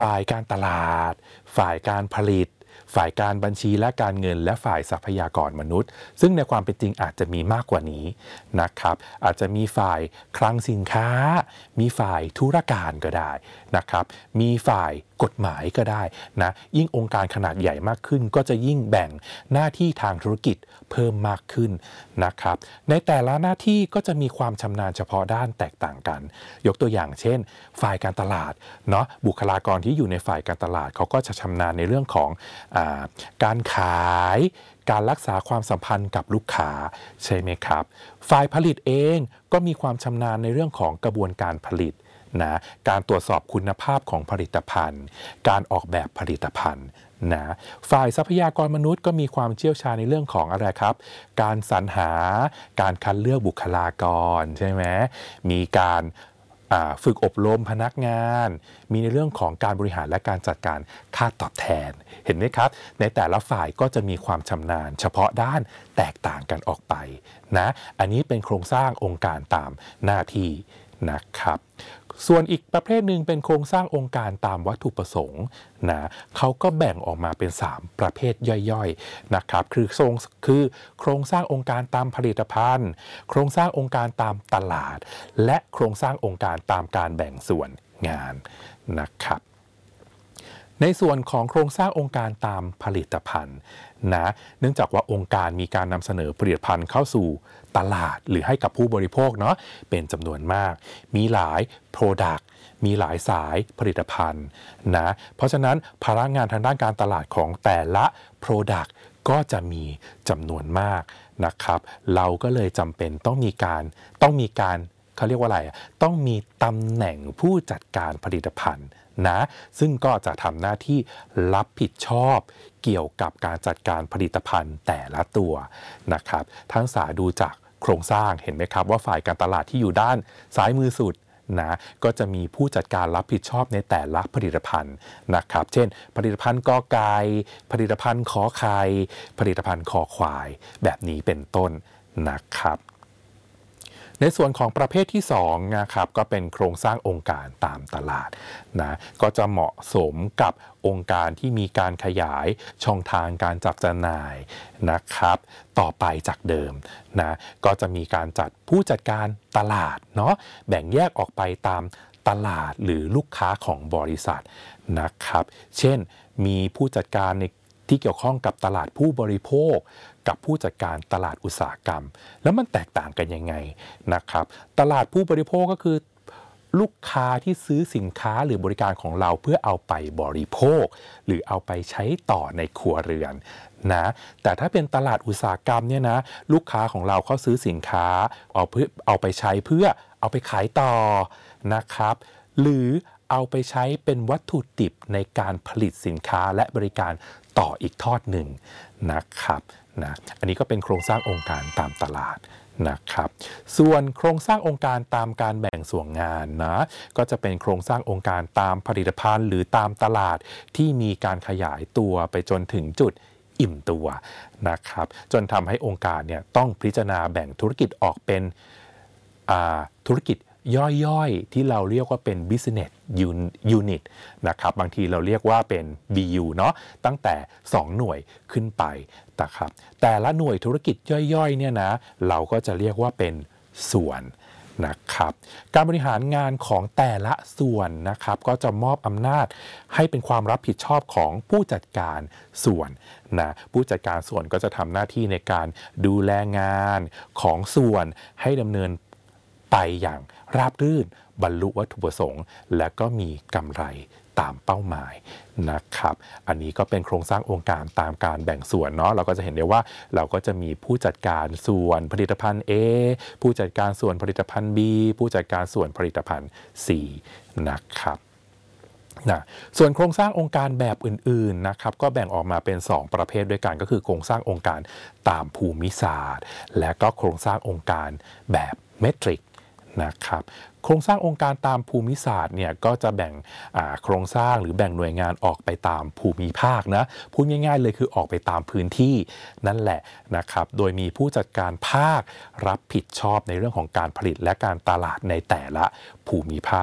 ฝ่ายการตลาดฝ่ายการผลิตฝ่ายการบัญชีและการเงินและฝ่ายทรัพยากรมนุษย์ซึ่งในความเป็นจริงอาจจะมีมากกว่านี้นะครับอาจจะมีฝ่ายคลังสินค้ามีฝ่ายธุรการก็ได้นะครับมีฝ่ายกฎหมายก็ได้นะยิ่งองค์การขนาดใหญ่มากขึ้นก็จะยิ่งแบ่งหน้าที่ทางธุรกิจเพิ่มมากขึ้นนะครับในแต่ละหน้าที่ก็จะมีความชำนาญเฉพาะด้านแตกต่างกันยกตัวอย่างเช่นฝ่ายการตลาดเนาะบุคลากรที่อยู่ในฝ่ายการตลาดเขาก็จะชำนาญในเรื่องของการขายการรักษาความสัมพันธ์กับลูกค้าใช่ไหมครับฝ่ายผลิตเองก็มีความชำนาญในเรื่องของกระบวนการผลิตนะการตรวจสอบคุณภาพของผลิตภัณฑ์การออกแบบผลิตภัณฑ์นะฝ่ายทรัพยากรมนุษย์ก็มีความเชี่ยวชาญในเรื่องของอะไรครับการสรรหาการคัดเลือกบุคลากรใช่ไหมมีการฝึกอบรมพนักงานมีในเรื่องของการบริหารและการจัดการค่าตอบแทนเห็นไหมครับในแต่ละฝ่ายก็จะมีความชำนาญเฉพาะด้านแตกต่างกันออกไปนะอันนี้เป็นโครงสร้างองค์การตามหน้าที่นะครับส่วนอีกประเภทหนึ่งเป็นโครงสร้างองค์การตามวัตถุประสงค์นะเขาก็แบ่งออกมาเป็น3ประเภทย่อยๆนะครับคือโครงสร้างองค์การตามผลิตภัณฑ์โครงสร้างองค์การตามตลาดและโครงสร้างองค์การตามการแบ่งส่วนงานนะครับในส่วนของโครงสร้างองค์การตามผลิตภัณฑ์นะเนื่องจากว่าองค์การมีการนำเสนอผลิตภัณฑ์เข้าสู่ตลาดหรือให้กับผู้บริโภคเนาะเป็นจำนวนมากมีหลาย Product มีหลายสายผลิตภัณฑ์นะเพราะฉะนั้นภาระงานทางด้านการตลาดของแต่ละ Product ก็จะมีจำนวนมากนะครับเราก็เลยจำเป็นต้องมีการเขาเรียกว่าอะไรต้องมีตำแหน่งผู้จัดการผลิตภัณฑ์นะซึ่งก็จะทำหน้าที่รับผิดชอบเกี่ยวกับการจัดการผลิตภัณฑ์แต่ละตัวนะครับทั้งสาดูจากโครงสร้างเห็นไหมครับว่าฝ่ายการตลาดที่อยู่ด้านซ้ายมือสุดนะก็จะมีผู้จัดการรับผิดชอบในแต่ละผลิตภัณฑ์นะครับเช่นผลิตภัณฑ์กอไก่ผลิตภัณฑ์ขอไข่ผลิตภัณฑ์คอควายแบบนี้เป็นต้นนะครับในส่วนของประเภทที่2นะครับก็เป็นโครงสร้างองค์การตามตลาดนะก็จะเหมาะสมกับองค์การที่มีการขยายช่องทางการจัดจำหน่ายนะครับต่อไปจากเดิมนะก็จะมีการจัดผู้จัดการตลาดเนาะแบ่งแยกออกไปตามตลาดหรือลูกค้าของบริษัทนะครับเช่นมีผู้จัดการในที่เกี่ยวข้องกับตลาดผู้บริโภคกับผู้จัดการตลาดอุตสาหกรรมแล้วมันแตกต่างกันยังไงนะครับตลาดผู้บริโภคก็คือลูกค้าที่ซื้อสินค้าหรือบริการของเราเพื่อเอาไปบริโภคหรือเอาไปใช้ต่อในครัวเรือนนะแต่ถ้าเป็นตลาดอุตสาหกรรมเนี่ยนะลูกค้าของเราเขาซื้อสินค้าเอาไปใช้เพื่อเอาไปขายต่อนะครับหรือเอาไปใช้เป็นวัตถุดิบในการผลิตสินค้าและบริการต่ออีกทอดหนึ่งนะครับนะอันนี้ก็เป็นโครงสร้างองค์การตามตลาดนะครับส่วนโครงสร้างองค์การตามการแบ่งส่วนงานนะก็จะเป็นโครงสร้างองค์การตามผลิตภัณฑ์หรือตามตลาดที่มีการขยายตัวไปจนถึงจุดอิ่มตัวนะครับจนทำให้องค์การเนี่ยต้องพิจารณาแบ่งธุรกิจออกเป็นธุรกิจย่อยๆที่เราเรียกว่าเป็น business unit นะครับบางทีเราเรียกว่าเป็น BU เนาะตั้งแต่2หน่วยขึ้นไปนะครับแต่ละหน่วยธุรกิจย่อยๆเนี่ยนะเราก็จะเรียกว่าเป็นส่วนนะครับการบริหารงานของแต่ละส่วนนะครับก็จะมอบอำนาจให้เป็นความรับผิดชอบของผู้จัดการส่วนนะผู้จัดการส่วนก็จะทำหน้าที่ในการดูแลงานของส่วนให้ดำเนินไปอย่างราบรื่นบรรลุวัตถุประสงค์และก็มีกำไรตามเป้าหมายนะครับอันนี้ก็เป็นโครงสร้างองค์การตามการแบ่งส่วนเนาะเราก็จะเห็นได้ว่าเราก็จะมีผู้จัดการส่วนผลิตภัณฑ์ A ผู้จัดการส่วนผลิตภัณฑ์ B ผู้จัดการส่วนผลิตภัณฑ์ C นะครับส่วนโครงสร้างองค์การแบบอื่นๆนะครับก็แบ่งออกมาเป็น2ประเภทด้วยกันก็คือโครงสร้างองค์การตามภูมิศาสตร์และก็โครงสร้างองค์การแบบเมตริกนะครับโครงสร้างองค์การตามภูมิศาสตร์เนี่ยก็จะแบ่งโครงสร้างหรือแบ่งหน่วยงานออกไปตามภูมิภาคนะพูดง่ายๆเลยคือออกไปตามพื้นที่นั่นแหละนะครับโดยมีผู้จัดการภาครับผิดชอบในเรื่องของการผลิตและการตลาดในแต่ละภูมิภาค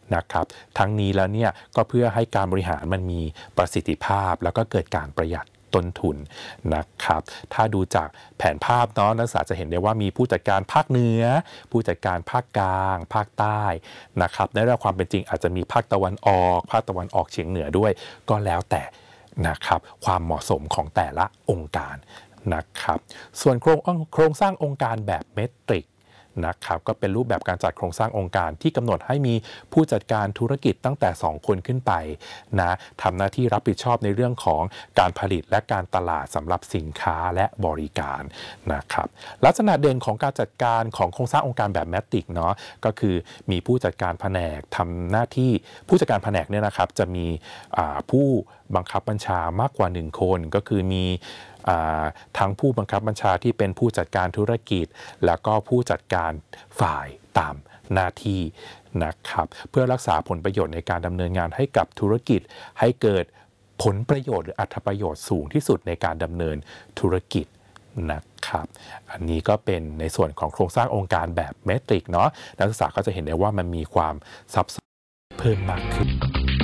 นะครับทั้งนี้แล้วเนี่ยก็เพื่อให้การบริหารมันมีประสิทธิภาพแล้วก็เกิดการประหยัดต้นทุนนะครับถ้าดูจากแผนภาพเนาะนักศึกษาจะเห็นได้ว่ามีผู้จัดการภาคเหนือผู้จัดการภาคกลางภาคใต้นะครับในเรื่องความเป็นจริงอาจจะมีภาคตะวันออกภาคตะวันออกเฉียงเหนือด้วยก็แล้วแต่นะครับความเหมาะสมของแต่ละองค์การนะครับส่วนโครงสร้างองค์การแบบเมตริกนะครับก็เป็นรูปแบบการจัดโครงสร้างองค์การที่กำหนดให้มีผู้จัดการธุรกิจตั้งแต่2คนขึ้นไปนะทำหน้าที่รับผิดชอบในเรื่องของการผลิตและการตลาดสำหรับสินค้าและบริการนะครับลักษณะเด่นของการจัดการของโครงสร้างองค์การแบบแมตริกเนาะก็คือมีผู้จัดการแผนกทำหน้าที่ผู้จัดการแผนกเนี่ยนะครับจะมีผู้บังคับบัญชามากกว่า1คนก็คือมีทั้งผู้บังคับบัญชาที่เป็นผู้จัดการธุรกิจแล้วก็ผู้จัดการฝ่ายตามหน้าที่นะครับเพื่อรักษาผลประโยชน์ในการดำเนินงานให้กับธุรกิจให้เกิดผลประโยชน์หรืออรรถประโยชน์สูงที่สุดในการดำเนินธุรกิจนะครับอันนี้ก็เป็นในส่วนของโครงสร้างองค์การแบบเมตริกเนาะนักศึกษาก็จะเห็นได้ว่ามันมีความซับซ้อนเพิ่มมากขึ้น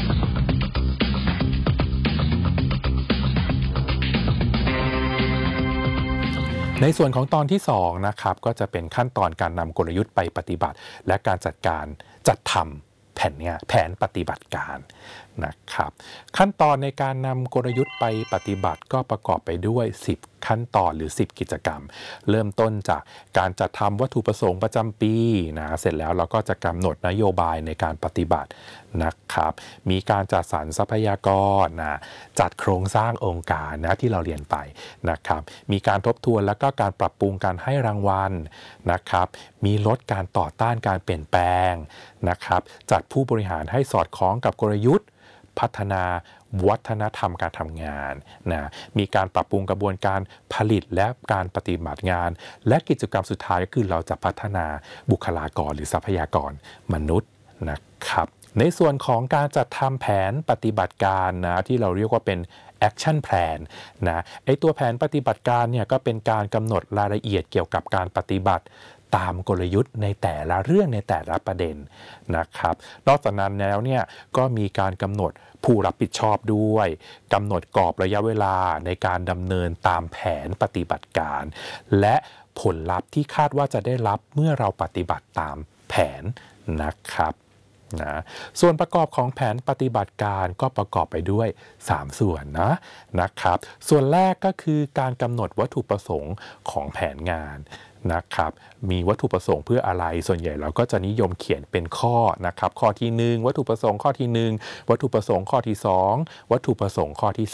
ในส่วนของตอนที่2นะครับก็จะเป็นขั้นตอนการนำกลยุทธ์ไปปฏิบัติและการจัดทำแผนปฏิบัติการนะครับขั้นตอนในการนำกลยุทธ์ไปปฏิบัติก็ประกอบไปด้วย10ขั้นตอนหรือ10กิจกรรมเริ่มต้นจากการจัดทำวัตถุประสงค์ประจำปีนะเสร็จแล้วเราก็จะกำหนดนโยบายในการปฏิบัตินะครับมีการจัดสรรทรัพยากรนะจัดโครงสร้างองค์การนะที่เราเรียนไปนะครับมีการทบทวนแล้วก็การปรับปรุงการให้รางวัลนะครับมีลดการต่อต้านการเปลี่ยนแปลงนะครับจัดผู้บริหารให้สอดคล้องกับกลยุทธ์พัฒนาวัฒนธรรมการทำงานนะมีการปรับปรุงกระบวนการผลิตและการปฏิบัติงานและกิจกรรมสุดท้ายก็คือเราจะพัฒนาบุคลากรหรือทรัพยากรมนุษย์นะครับในส่วนของการจัดทำแผนปฏิบัติการนะที่เราเรียกว่าเป็น action plan นะไอตัวแผนปฏิบัติการเนี่ยก็เป็นการกำหนดรายละเอียดเกี่ยวกับการปฏิบัติตามกลยุทธ์ในแต่ละเรื่องในแต่ละประเด็นนะครับนอกจากนั้นแล้วเนี่ยก็มีการกำหนดผู้รับผิดชอบด้วยกำหนดกรอบระยะเวลาในการดำเนินตามแผนปฏิบัติการและผลลัพธ์ที่คาดว่าจะได้รับเมื่อเราปฏิบัติตามแผนนะครับส่วนประกอบของแผนปฏิบัติการก็ประกอบไปด้วย3ส่วนนะครับส่วนแรกก็คือการกำหนดวัตถุประสงค์ของแผนงานนะครับมีวัตถุประสงค์เพื่ออะไรส่วนใหญ่เราก็จะนิยมเขียนเป็นข้อนะครับข้อที่1วัตถุประสงค์ข้อที่1วัตถุประสงค์ข้อที่2วัตถุประสงค์ข้อที่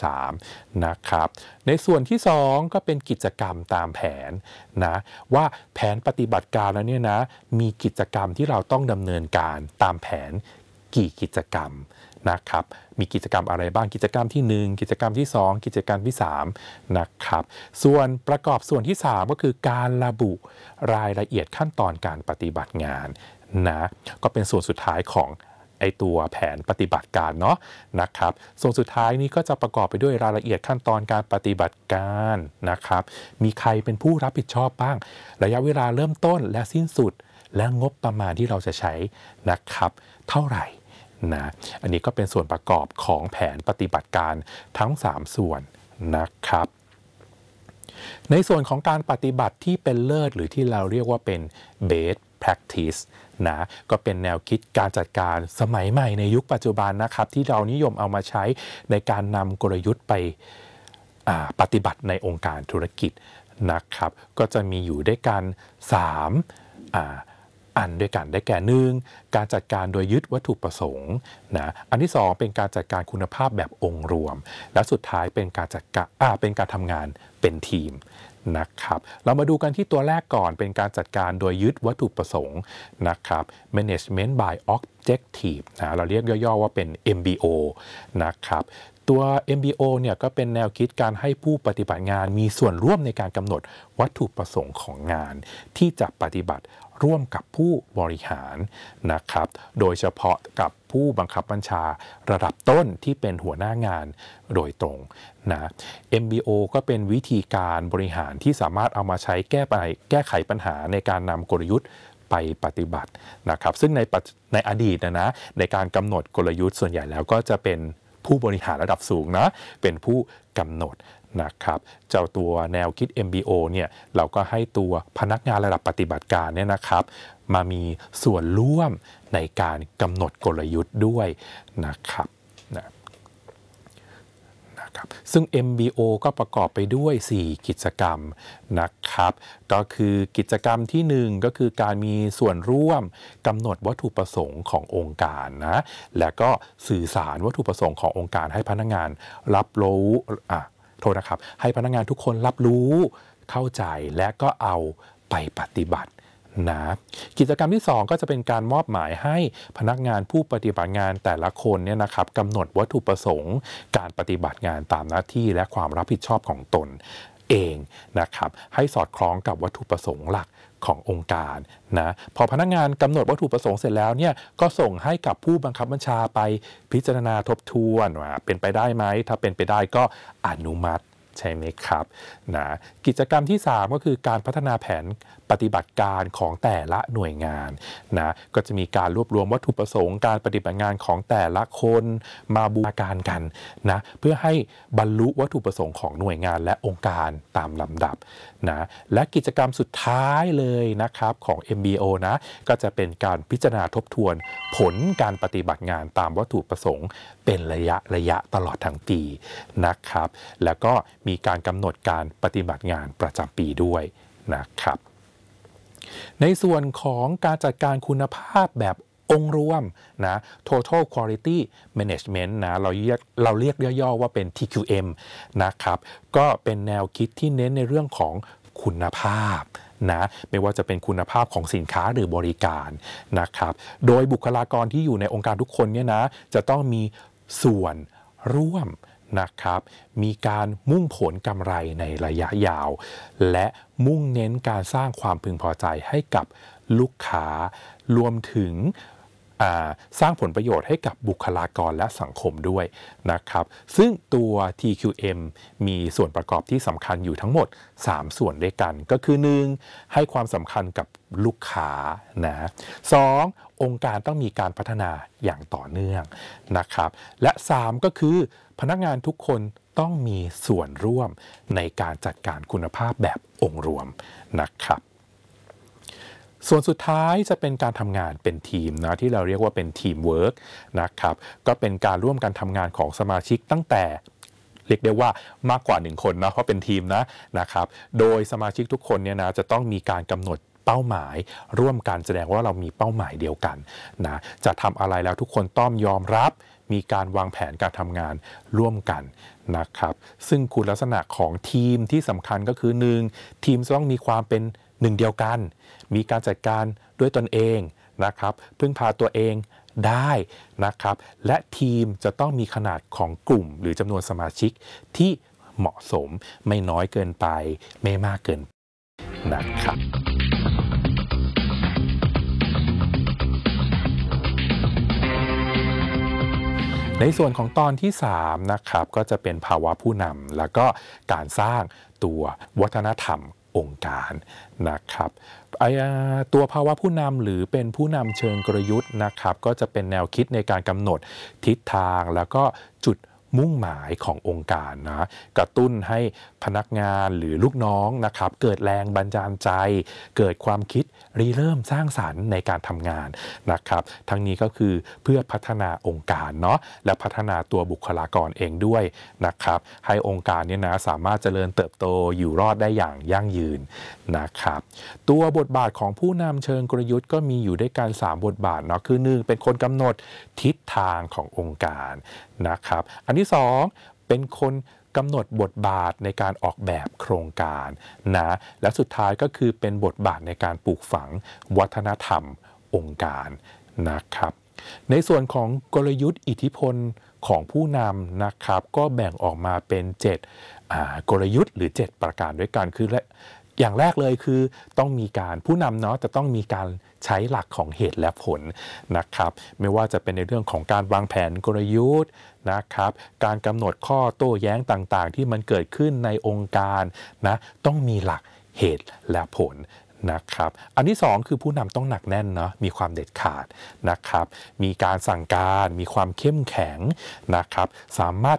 3นะครับในส่วนที่2ก็เป็นกิจกรรมตามแผนนะว่าแผนปฏิบัติการแล้วเนี่ยนะมีกิจกรรมที่เราต้องดำเนินการตามแผนกี่กิจกรรมนะครับมีกิจกรรมอะไรบ้างกิจกรรมที่1กิจกรรมที่2กิจกรรมที่3นะครับส่วนประกอบส่วนที่3ก็คือการระบุรายละเอียดขั้นตอนการปฏิบัติงานนะก็เป็นส่วนสุดท้ายของไอตัวแผนปฏิบัติการเนาะนะครับส่วนสุดท้ายนี้ก็จะประกอบไปด้วยรายละเอียดขั้นตอนการปฏิบัติการนะครับมีใครเป็นผู้รับผิดชอบบ้างระยะเวลาเริ่มต้นและสิ้นสุดและงบประมาณที่เราจะใช้นะครับเท่าไหร่นะอันนี้ก็เป็นส่วนประกอบของแผนปฏิบัติการทั้ง3ส่วนนะครับในส่วนของการปฏิบัติที่เป็นเลิศหรือที่เราเรียกว่าเป็น best practice นะก็เป็นแนวคิดการจัดการสมัยใหม่ในยุคปัจจุบันนะครับที่เรานิยมเอามาใช้ในการนำกลยุทธ์ไปปฏิบัติในองค์การธุรกิจนะครับก็จะมีอยู่ด้วยกัน3อันด้วยกันได้แก่1การจัดการโดยยึดวัตถุประสงค์นะอันที่2เป็นการจัดการคุณภาพแบบองค์รวมและสุดท้ายเป็นการจัดการเป็นการทำงานเป็นทีมนะครับเรามาดูกันที่ตัวแรกก่อนเป็นการจัดการโดยยึดวัตถุประสงค์นะครับ management by objective นะเราเรียกย่อๆว่าเป็น MBO นะครับตัว MBO เนี่ยก็เป็นแนวคิดการให้ผู้ปฏิบัติงานมีส่วนร่วมในการกำหนดวัตถุประสงค์ของงานที่จะปฏิบัติร่วมกับผู้บริหารนะครับโดยเฉพาะกับผู้บังคับบัญชาระดับต้นที่เป็นหัวหน้างานโดยตรงนะ MBO ก็เป็นวิธีการบริหารที่สามารถเอามาใช้แก้ไขปัญหาในการนำกลยุทธ์ไปปฏิบัตินะครับซึ่งในอดีตนะในการกำหนดกลยุทธ์ส่วนใหญ่แล้วก็จะเป็นผู้บริหารระดับสูงนะเป็นผู้กำหนดนะครับเจ้าตัวแนวคิด MBO เนี่ยเราก็ให้ตัวพนักงานระดับปฏิบัติการเนี่ยนะครับมามีส่วนร่วมในการกำหนดกลยุทธ์ด้วยนะครับซึ่ง MBO ก็ประกอบไปด้วย4กิจกรรมนะครับก็คือกิจกรรมที่1ก็คือการมีส่วนร่วมกำหนดวัตถุประสงค์ขององค์การนะและก็สื่อสารวัตถุประสงค์ขององค์การให้พนักงานรับรู้โทษนะครับให้พนักงานทุกคนรับรู้เข้าใจและก็เอาไปปฏิบัตินะกิจกรรมที่2ก็จะเป็นการมอบหมายให้พนักงานผู้ปฏิบัติงานแต่ละคนเนี่ยนะครับกำหนดวัตถุประสงค์การปฏิบัติงานตามหน้าที่และความรับผิดชอบของตนเองนะครับให้สอดคล้องกับวัตถุประสงค์หลักขององค์การนะพอพนักงานกำหนดวัตถุประสงค์เสร็จแล้วเนี่ยก็ส่งให้กับผู้บังคับบัญชาไปพิจารณาทบทวนว่าเป็นไปได้ไหมถ้าเป็นไปได้ก็อนุมัติใช่ไหมครับนะกิจกรรมที่3ก็คือการพัฒนาแผนปฏิบัติการของแต่ละหน่วยงานนะก็จะมีการรวบรวมวัตถุประสงค์การปฏิบัติงานของแต่ละคนมาบูรณาการกันนะเพื่อให้บรรลุวัตถุประสงค์ของหน่วยงานและองค์การตามลำดับนะและกิจกรรมสุดท้ายเลยนะครับของ MBO นะก็จะเป็นการพิจารณาทบทวนผลการปฏิบัติงานตามวัตถุประสงค์เป็นระยะตลอดทั้งปีนะครับแล้วก็มีการกำหนดการปฏิบัติงานประจำปีด้วยนะครับในส่วนของการจัดการคุณภาพแบบองค์รวมนะ Total Quality Management นะเราเรียกย่อๆว่าเป็น TQM นะครับก็เป็นแนวคิดที่เน้นในเรื่องของคุณภาพนะไม่ว่าจะเป็นคุณภาพของสินค้าหรือบริการนะครับโดยบุคลากรที่อยู่ในองค์การทุกคนเนี่ยนะจะต้องมีส่วนร่วมนะครับมีการมุ่งผลกำไรในระยะยาวและมุ่งเน้นการสร้างความพึงพอใจให้กับลูกค้ารวมถึงสร้างผลประโยชน์ให้กับบุคลากรและสังคมด้วยนะครับซึ่งตัว TQM มีส่วนประกอบที่สำคัญอยู่ทั้งหมด3ส่วนด้วยกันก็คือ 1. ให้ความสำคัญกับลูกค้านะ 2. องค์การต้องมีการพัฒนาอย่างต่อเนื่องนะครับและ3ก็คือพนักงานทุกคนต้องมีส่วนร่วมในการจัดการคุณภาพแบบองค์รวมนะครับส่วนสุดท้ายจะเป็นการทำงานเป็นทีมนะที่เราเรียกว่าเป็นทีมเวิร์กนะครับก็เป็นการร่วมกันทำงานของสมาชิกตั้งแต่เรียกได้ว่ามากกว่า1คนนะเพราะเป็นทีมนะครับโดยสมาชิกทุกคนเนี่ยนะจะต้องมีการกำหนดเป้าหมายร่วมกันแสดงว่าเรามีเป้าหมายเดียวกันนะจะทำอะไรแล้วทุกคนต้องยอมรับมีการวางแผนการทำงานร่วมกันนะครับซึ่งคุณลักษณะของทีมที่สำคัญก็คือ 1. ทีมจะต้องมีความเป็นหนึ่งเดียวกันมีการจัดการด้วยตนเองนะครับพึ่งพาตัวเองได้นะครับและทีมจะต้องมีขนาดของกลุ่มหรือจำนวนสมาชิกที่เหมาะสมไม่น้อยเกินไปไม่มากเกินนะครับในส่วนของตอนที่3นะครับก็จะเป็นภาวะผู้นำแล้วก็การสร้างตัววัฒนธรรมองค์การนะครับตัวภาวะผู้นำหรือเป็นผู้นำเชิงกลยุทธ์นะครับก็จะเป็นแนวคิดในการกำหนดทิศทางแล้วก็จุดมุ่งหมายขององค์การนะกระตุ้นให้พนักงานหรือลูกน้องนะครับเกิดแรงบันดาลใจเกิดความคิดริเริ่มสร้างสรรค์ในการทำงานนะครับทั้งนี้ก็คือเพื่อพัฒนาองค์การเนาะและพัฒนาตัวบุคลากรเองด้วยนะครับให้องค์การเนี่ยนะสามารถเจริญเติบโตอยู่รอดได้อย่างยั่งยืนนะครับตัวบทบาทของผู้นำเชิงกลยุทธ์ก็มีอยู่ด้วยกัน3บทบาทเนาะคือ1เป็นคนกำหนดทิศทางขององค์การนะครับอันที่2เป็นคนกำหนดบทบาทในการออกแบบโครงการนะและสุดท้ายก็คือเป็นบทบาทในการปลูกฝังวัฒนธรรมองค์การนะครับในส่วนของกลยุทธ์อิทธิพลของผู้นำนะครับก็แบ่งออกมาเป็น7กลยุทธ์หรือ7ประการด้วยกันคืออย่างแรกเลยคือต้องมีการผู้นำเนาะจะต้องมีการใช้หลักของเหตุและผลนะครับไม่ว่าจะเป็นในเรื่องของการวางแผนกลยุทธ์นะครับการกำหนดข้อโต้แย้งต่างๆที่มันเกิดขึ้นในองค์การนะต้องมีหลักเหตุและผลนะครับอันที่2คือผู้นำต้องหนักแน่นเนาะมีความเด็ดขาดนะครับมีการสั่งการมีความเข้มแข็งนะครับสามารถ